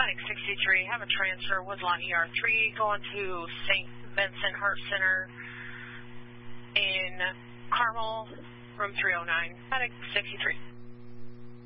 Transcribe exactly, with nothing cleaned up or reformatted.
Medic sixty-three, have a transfer, Woodlawn E R three, going to Saint Vincent Heart Center in Carmel, room three oh nine. Medic sixty-three.